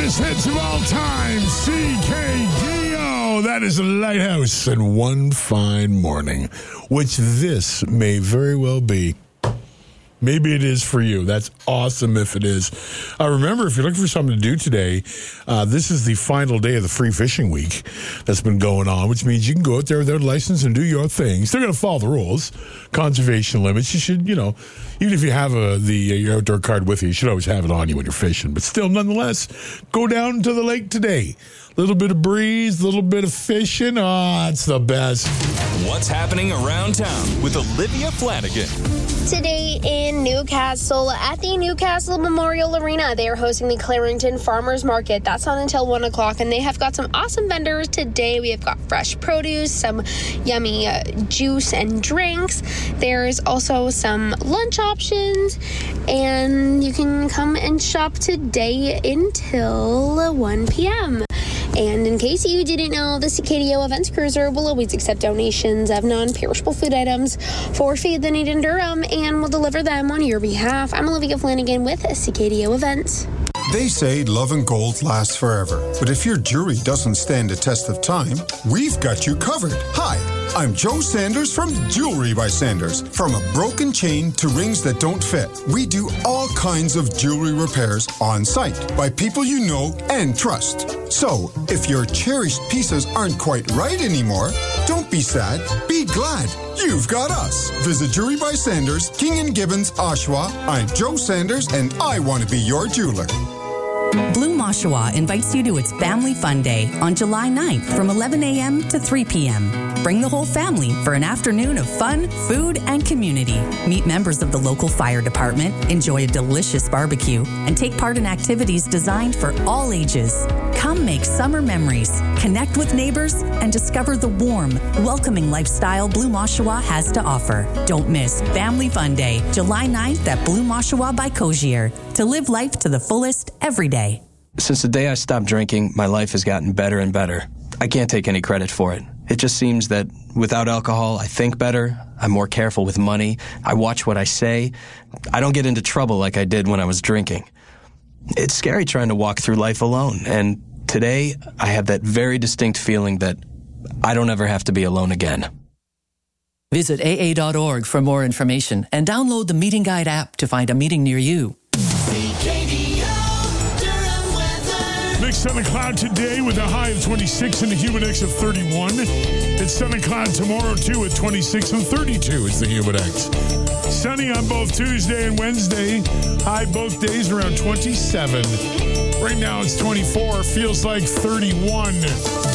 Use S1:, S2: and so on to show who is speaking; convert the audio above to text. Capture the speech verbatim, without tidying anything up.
S1: greatest hits of all time, C K D O. That is Lighthouse and One Fine Morning, which this may very well be. Maybe it is for you. That's awesome if it is. Uh, remember, if you're looking for something to do today, uh, this is the final day of the free fishing week that's been going on, which means you can go out there without a license and do your thing. Still going to follow the rules, conservation limits. You should, you know, even if you have a, the uh, your outdoor card with you, you should always have it on you when you're fishing. But still, nonetheless, go down to the lake today. A little bit of breeze, a little bit of fishing. Ah, oh, it's the best.
S2: What's happening around town with Olivia Flanagan?
S3: Today in Newcastle, at the Newcastle Memorial Arena, they are hosting the Clarington Farmers Market. That's on until one o'clock, and they have got some awesome vendors today. We have got fresh produce, some yummy uh, juice and drinks. There's also some lunch options, and you can come and shop today until one p.m. And in case you didn't know, the C K D O Events Cruiser will always accept donations of non-perishable food items for Feed the Need in Durham and will deliver them on your behalf. I'm Olivia Flanagan with C K D O Events.
S4: They say love and gold lasts forever, but if your jewelry doesn't stand the test of time, we've got you covered. Hi, I'm Joe Sanders from Jewelry by Sanders. From a broken chain to rings that don't fit, we do all kinds of jewelry repairs on site by people you know and trust. So, if your cherished pieces aren't quite right anymore, don't be sad, be glad. You've got us. Visit Jewelry by Sanders, King and Gibbons, Oshawa. I'm Joe Sanders, and I want to be your jeweler.
S5: Bloom Oshawa invites you to its Family Fun Day on July ninth from eleven a.m. to three p.m. Bring the whole family for an afternoon of fun, food, and community. Meet members of the local fire department, enjoy a delicious barbecue, and take part in activities designed for all ages. Come make summer memories, connect with neighbors, and discover the warm, welcoming lifestyle Bloom Oshawa has to offer. Don't miss Family Fun Day, July ninth at Bloom Oshawa by Cozier. To live life to the fullest every day.
S6: Since the day I stopped drinking, my life has gotten better and better. I can't take any credit for it. It just seems that without alcohol, I think better, I'm more careful with money, I watch what I say, I don't get into trouble like I did when I was drinking. It's scary trying to walk through life alone, and today I have that very distinct feeling that I don't ever have to be alone again.
S7: Visit A A dot org for more information and download the Meeting Guide app to find a meeting near you.
S1: Mixed sun and cloud today with a high of twenty-six and a humid index of thirty-one. It's sun and cloud tomorrow, too, with twenty-six and thirty-two is the humid index. Sunny on both Tuesday and Wednesday. High both days around twenty-seven. Right now it's twenty-four. Feels like thirty-one.